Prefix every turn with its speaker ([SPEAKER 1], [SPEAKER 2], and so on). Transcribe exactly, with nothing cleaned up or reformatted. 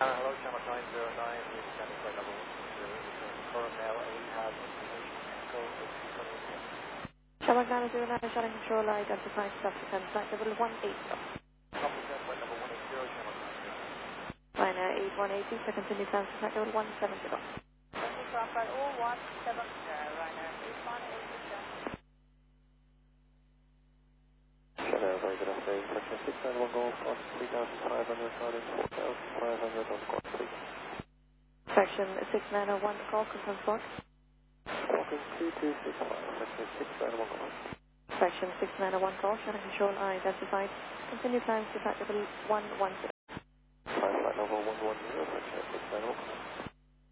[SPEAKER 1] Uh, hello, channel nine zero nine, we're standing by number one zero, confirm now, we have information echo is coming in.
[SPEAKER 2] Shamrock nine zero nine, shutting control, identifying subsequent flight level one eight zero.
[SPEAKER 1] Copy that, flight number one eight zero, channel nine zero nine.
[SPEAKER 2] Liner eight one eight two, so continue time to flight level one seven zero.
[SPEAKER 3] Continue to flight oh one seven zero, Liner eight one eight two.
[SPEAKER 1] Hello, very good afternoon, section six nine one Golf, on three thousand five hundred, starting four thousand five hundred on course, please.
[SPEAKER 2] Section six nine zero one, call, confirm slot.
[SPEAKER 1] Welcome two two six five, section six nine one Golf.
[SPEAKER 2] Section six nine zero one, call, shutting control, identified. Continue time to flight level one one zero.